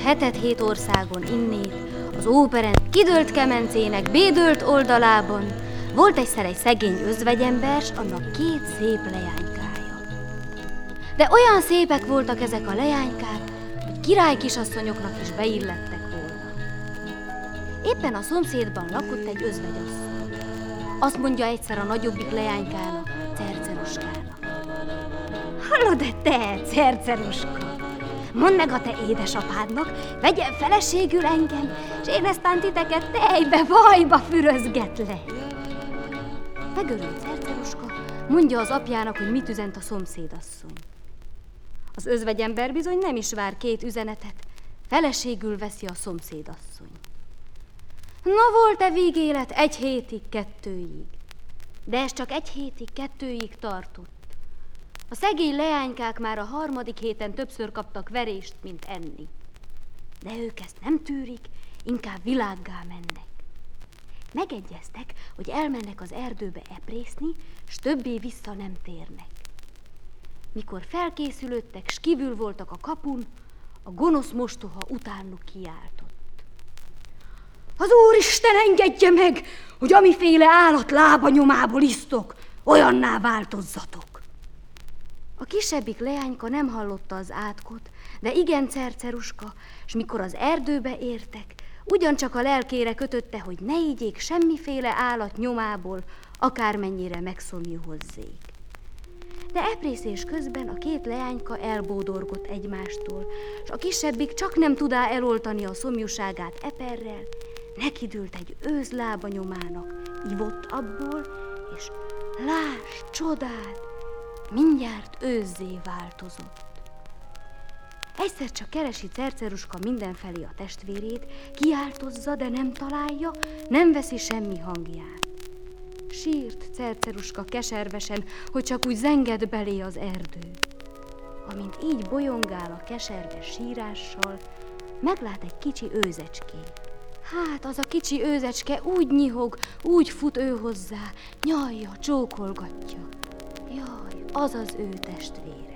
hetet-hét országon innét, az óperen kidőlt kemencének bédölt oldalában volt egyszer egy szegény özvegyembers, annak 2 szép leánykája. De olyan szépek voltak ezek a leánykák, hogy királykisasszonyoknak is beillettek volna. Éppen a szomszédban lakott egy özvegyasszony. Azt mondja egyszer a nagyobbik leánykának, Cerceruskának: hallod-e te, Cerceruska? Mondd meg a te édesapádnak, vegyen feleségül engem, s én eztán titeket tejbe, vajba fürözgetlek. Megörült Cerceruska, mondja az apjának, hogy mit üzent a szomszédasszony. Az özvegyember bizony nem is vár 2 üzenetet, feleségül veszi a szomszédasszony. Na volt-e végélet 1 hétig, 2-ig, de ez csak 1 hétig, 2-ig tartott. A szegény leánykák már a 3. héten többször kaptak verést, mint enni. De ők ezt nem tűrik, inkább világgá mennek. Megegyeztek, hogy elmennek az erdőbe eprészni, s többé vissza nem térnek. Mikor felkészülődtek, s kívül voltak a kapun, a gonosz mostoha utánuk kiáltott: az Úristen engedje meg, hogy amiféle állat lábanyomából isztok, olyanná változzatok. A kisebbik leányka nem hallotta az átkot, de igen Cerceruska, s mikor az erdőbe értek, ugyancsak a lelkére kötötte, hogy ne igyék semmiféle állat nyomából, akármennyire megszomjuhozzék. De eprészés közben a 2 leányka elbódorgott egymástól, s a kisebbik csak nem tudá eloltani a szomjúságát eperrel, nekidőlt egy őzlábanyomának, ivott abból, és láss csodát, mindjárt őzzé változott. Egyszer csak keresi Cerceruska mindenfelé a testvérét, kiáltozza, de nem találja, nem veszi semmi hangját. Sírt Cerceruska keservesen, hogy csak úgy zenged belé az erdő. Amint így bolyongál a keserves sírással, meglát egy kicsi őzecskét. Hát az a kicsi őzecske úgy nyihog, úgy fut ő hozzá, nyalja, csókolgatja. Jaj, az az ő testvére.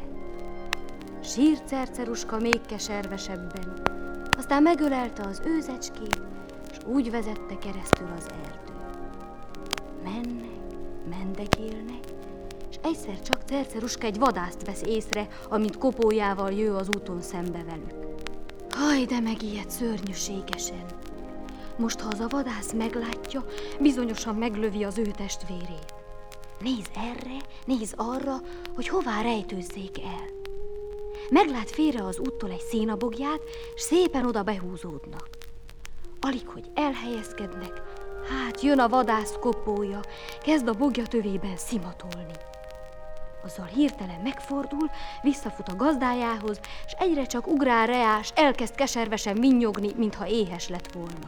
Sírt Cerceruska még keservesebben, aztán megölelte az őzecskét, és úgy vezette keresztül az erdő. Mennek, mendegélnek, és egyszer csak Cerceruska egy vadászt vesz észre, amint kopójával jő az úton szembe velük. Haj, de megijed szörnyűségesen. Most, ha az a vadász meglátja, bizonyosan meglövi az ő testvérét. Néz erre, néz arra, hogy hová rejtőzzék el. Meglát félre az úttól egy szénabogját, s szépen oda behúzódnak. Alig, hogy elhelyezkednek, hát jön a vadász kopója, kezd a bogja tövében szimatolni. Azzal hirtelen megfordul, visszafut a gazdájához, s egyre csak ugrál reás, elkezd keservesen vinnyogni, mintha éhes lett volna.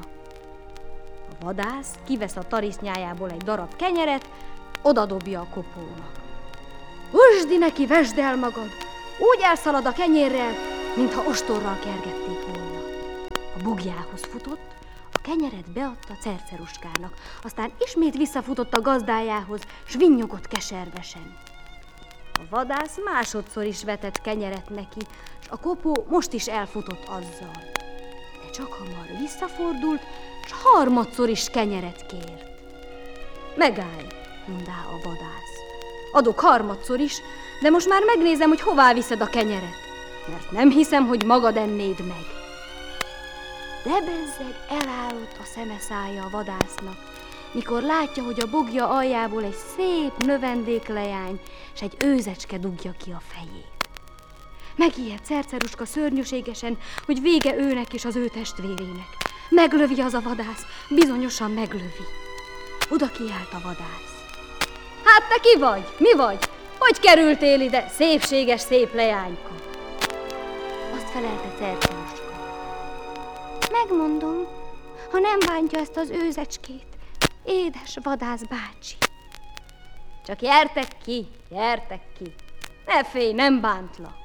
A vadász kivesz a tarisznyájából egy darab kenyeret, odadobja a kopónak. Usdi neki, vesd el magad! Úgy elszalad a kenyérrel, mintha ostorral kergették volna. A bogjához futott, a kenyeret beadta Cerceruskának, aztán ismét visszafutott a gazdájához, s vinnyogott keservesen. A vadász másodszor is vetett kenyeret neki, s a kopó most is elfutott azzal. De csak hamar visszafordult, s harmadszor is kenyeret kért. Megállj, mondá a vadász. Adok harmadszor is, de most már megnézem, hogy hová viszed a kenyeret, mert nem hiszem, hogy magad ennéd meg. Debezzeg elállott a szeme szája a vadásznak, mikor látja, hogy a bogja aljából egy szép növendékleány s egy őzecske dugja ki a fejét. Megijedt Cerceruska szörnyűségesen, hogy vége őnek és az ő testvérének. Meglövi az a vadász, bizonyosan meglövi. Oda kiállt a vadász. Hát te ki vagy? Mi vagy? Hogy kerültél ide, szépséges szép leányka? Azt felelte Cerceruska. Megmondom, ha nem bántja ezt az őzecskét, édes vadász bácsi. Csak gyertek ki, ne félj, nem bántlak.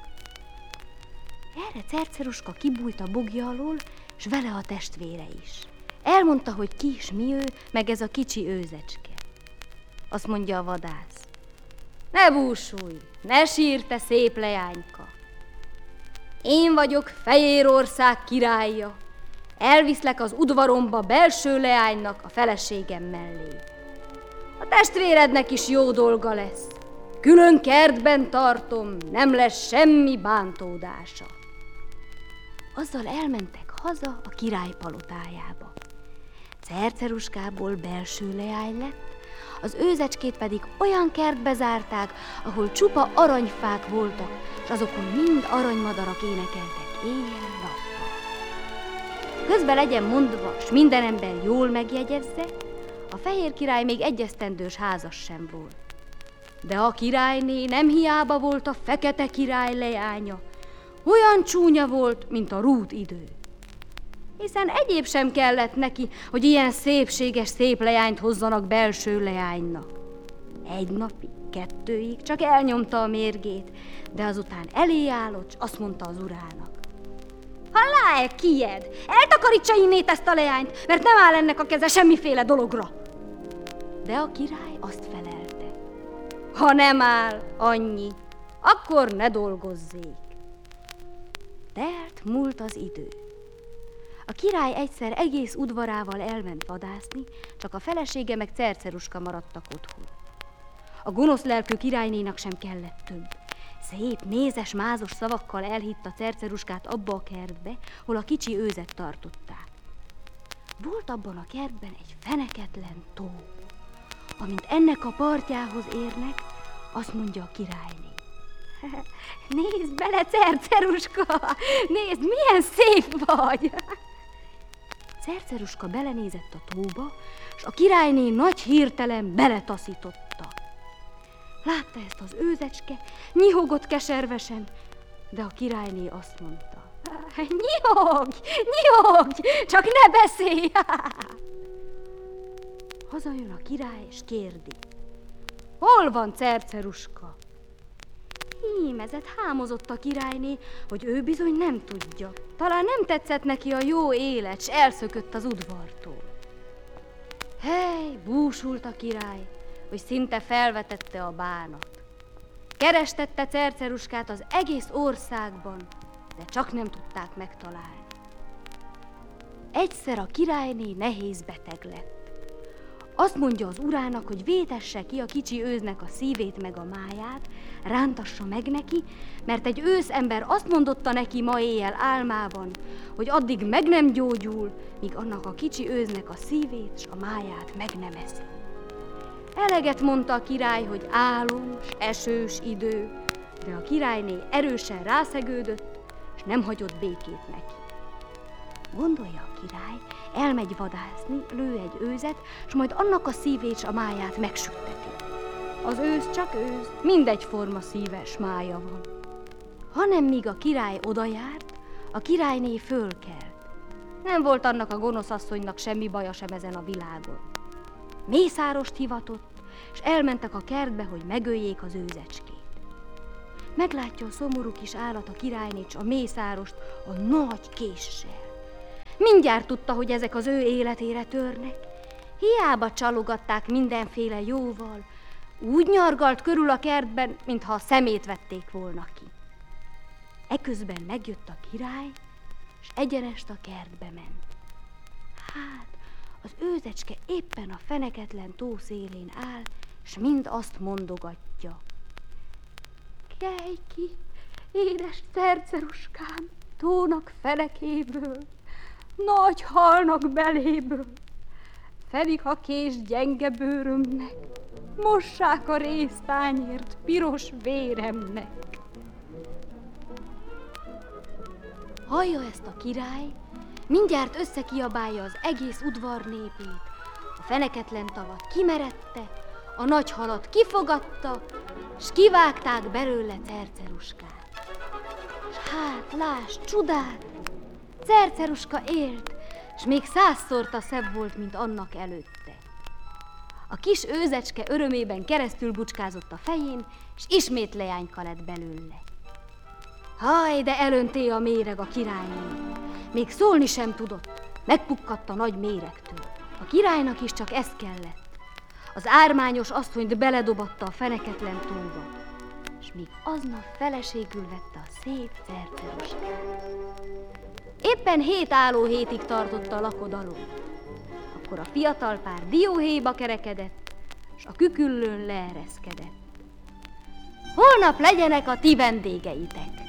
Erre Cerceruska kibújt a bogja alól, s vele a testvére is. Elmondta, hogy ki is mi ő, meg ez a kicsi őzecske. Azt mondja a vadász. Ne búsulj, ne sírj, te szép leányka. Én vagyok Fejérország királya. Elviszlek az udvaromba belső leánynak a feleségem mellé. A testvérednek is jó dolga lesz. Külön kertben tartom, nem lesz semmi bántódása. Azzal elmentek haza a király palotájába. Cerceruskából belső leány lett, az őzecskét pedig olyan kertbe zárták, ahol csupa aranyfák voltak, és azokon mind aranymadarak énekeltek éjjel-nappal. Közben legyen mondva, s minden ember jól megjegyezze, a fehér király még egy esztendős házas sem volt. De a királyné nem hiába volt a fekete király leánya, olyan csúnya volt, mint a rút idő. Hiszen egyéb sem kellett neki, hogy ilyen szépséges szép leányt hozzanak belső leánynak. Egy napig, 2 csak elnyomta a mérgét, de azután elé állott, s azt mondta az urának: Hallá-e, kijed? Eltakarítsa innét ezt a leányt, mert nem áll ennek a keze semmiféle dologra. De a király azt felelte: Ha nem áll, annyi, akkor ne dolgozzék. Telt múlt az idő. A király egyszer egész udvarával elment vadászni, csak a felesége meg Cerceruska maradtak otthon. A gonosz lelkű királynénak sem kellett több. Szép, mézes, mázos szavakkal elhitta Cerceruskát abba a kertbe, hol a kicsi őzet tartották. Volt abban a kertben egy feneketlen tó. Amint ennek a partjához érnek, azt mondja a királyné: Nézd bele, Cerceruska! Nézd, milyen szép vagy! Cerceruska belenézett a tóba, s a királyné nagy hirtelen beletaszította. Látta ezt az őzecske, nyihogott keservesen, de a királyné azt mondta: Nyihogj, nyihogj, csak ne beszélj! Hazajön a király, és kérdi: Hol van Cerceruska? Hímezett, hámozott a királyné, hogy ő bizony nem tudja. Talán nem tetszett neki a jó élet, s elszökött az udvartól. Hely, búsult a király, hogy szinte felvetette a bánat. Kerestette Cerceruskát az egész országban, de csak nem tudták megtalálni. Egyszer a királyné nehéz beteg lett. Azt mondja az urának, hogy vétesse ki a kicsi őznek a szívét meg a máját, rántassa meg neki, mert egy őszember azt mondotta neki ma éjjel álmában, hogy addig meg nem gyógyul, míg annak a kicsi őznek a szívét s a máját meg nem eszi. Eleget mondta a király, hogy álom s esős idő, de a királyné erősen rászegődött, s nem hagyott békét neki. Gondolja a király, elmegy vadászni, lő egy őzet, s majd annak a szívét s a máját megsütteti. Az őz csak őz, mindegyforma szíve s mája van. Hanem míg a király odajárt, a királyné fölkelt. Nem volt annak a gonosz asszonynak semmi baja sem ezen a világon. Mészárost hivatott, s elmentek a kertbe, hogy megöljék az őzecskét. Meglátja a szomorú kis állat a királynét s a mészárost a nagy késsel. Mindjárt tudta, hogy ezek az ő életére törnek. Hiába csalogatták mindenféle jóval. Úgy nyargalt körül a kertben, mintha a szemét vették volna ki. Eközben megjött a király, és egyenest a kertbe ment. Hát, az őzecske éppen a feneketlen tó szélén áll, s mind azt mondogatja: Kelj ki, édes Cerceruskám, tónak fenekéből, nagy halnak beléből, felik a kés gyenge bőrömnek, mossák a réztányért piros véremnek. Hallja ezt a király, mindjárt összekiabálja az egész udvar népét, a feneketlen tavat kimerette, a nagy halat kifogatta, s kivágták belőle Cerceruskát. S hát, láss, csodát! Cerceruska élt, s még 100-szorta szebb volt, mint annak előtte. A kis őzecske örömében keresztül bucskázott a fején, s ismét leányka lett belőle. Haj, de elönté a méreg a királyné. Még szólni sem tudott, megpukkadt a nagy méregtől. A királynak is csak ez kellett. Az ármányos asszonyt beledobatta a feneketlen tóba. s míg aznap feleségül vette a szép Cerceroskát. Éppen 7 állóhétig tartotta a lakodalom. Akkor a fiatal pár dióhéjba kerekedett, s a küküllőn leereszkedett. Holnap legyenek a ti vendégeitek.